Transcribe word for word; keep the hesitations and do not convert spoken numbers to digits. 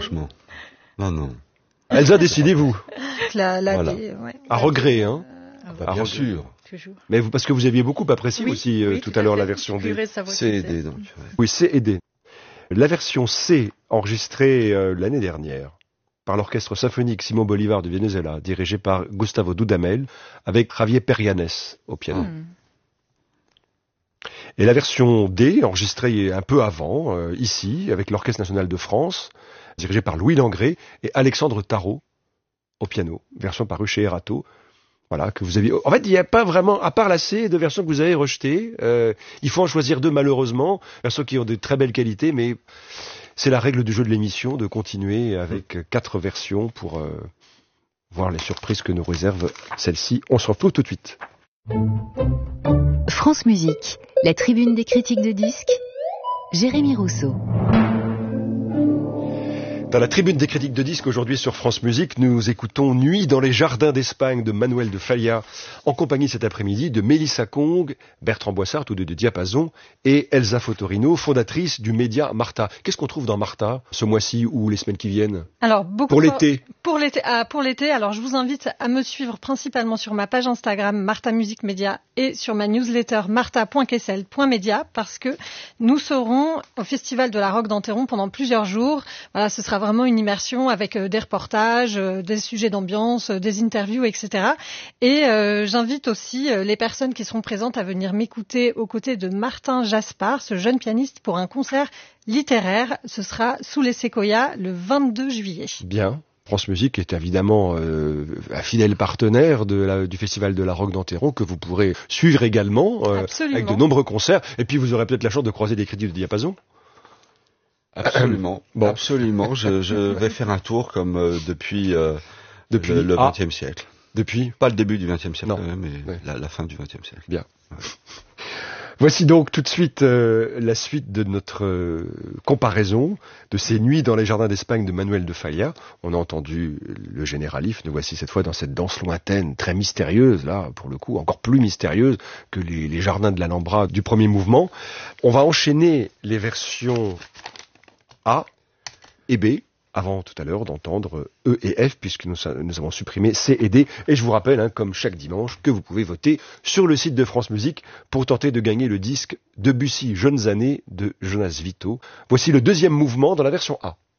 franchement. Non, non. Elsa, décidez-vous. La, la Voilà. D, ouais. À regret, hein. Ah bah, Ah, bien bien sûr. sûr. Toujours. Mais vous, parce que vous aviez beaucoup apprécié Oui, aussi euh, oui, tout à l'heure la version Je D. voudrais savoir C'est qui aidé, donc. ouais. Oui, C et D. La version C, enregistrée euh, l'année dernière par l'orchestre symphonique Simon Bolivar du Venezuela, dirigé par Gustavo Dudamel, avec Javier Perianes au piano. Hmm. Et la version D, enregistrée un peu avant, euh, ici, avec l'Orchestre national de France, dirigé par Louis Langrée et Alexandre Tarot au piano, version parue chez Erato. Voilà, que vous aviez. En fait, il n'y a pas vraiment, à part la C, de versions que vous avez rejetées. Euh, il faut en choisir deux, malheureusement. Versions qui ont de très belles qualités, mais c'est la règle du jeu de l'émission de continuer avec quatre versions pour euh, voir les surprises que nous réserve celle-ci. On se retrouve tout de suite. France Musique, la tribune des critiques de disques, Jérémy Rousseau. Dans la tribune des critiques de disques aujourd'hui sur France Musique, nous écoutons Nuit dans les jardins d'Espagne de Manuel de Falla, en compagnie cet après-midi de Mélissa Kong, Bertrand Boissart, tous deux de Diapason, et Elsa Fotorino, fondatrice du média Martha. Qu'est-ce qu'on trouve dans Martha ce mois-ci ou les semaines qui viennent? Alors, beaucoup Pour l'été. Pour l'été, ah, pour l'été, alors je vous invite à me suivre principalement sur ma page Instagram Martha Musique Média et sur ma newsletter martha point kessel point media parce que nous serons au Festival de la Roque d'Enterron pendant plusieurs jours. Voilà, ce sera vraiment une immersion avec euh, des reportages, euh, des sujets d'ambiance, euh, des interviews, et cetera. Et euh, j'invite aussi euh, les personnes qui seront présentes à venir m'écouter aux côtés de Martin Jaspard, ce jeune pianiste, pour un concert littéraire. Ce sera sous les séquoias le vingt-deux juillet. Bien. France Musique est évidemment euh, un fidèle partenaire de la, du Festival de la Roque d'Enterron que vous pourrez suivre également euh, avec de nombreux concerts. Et puis vous aurez peut-être la chance de croiser des critiques de Diapason. Absolument. Bon. Absolument. Je, je vais faire un tour comme euh, depuis, euh, Depuis le, le ah, vingtième siècle. Depuis Pas le début du vingtième siècle, Non. quand même, mais Ouais. la, la fin du vingtième siècle. Bien. Voici donc tout de suite euh, la suite de notre euh, comparaison de ces nuits dans les jardins d'Espagne de Manuel de Falla. On a entendu le généralif, nous voici cette fois dans cette danse lointaine, très mystérieuse, là, pour le coup, encore plus mystérieuse que les, les jardins de l'Alhambra du premier mouvement. On va enchaîner les versions A et B, avant tout à l'heure d'entendre E et F, puisque nous, nous avons supprimé C et D. Et je vous rappelle, hein, comme chaque dimanche, que vous pouvez voter sur le site de France Musique pour tenter de gagner le disque Debussy Jeunes années de Jonas Vito. Voici le deuxième mouvement dans la version A.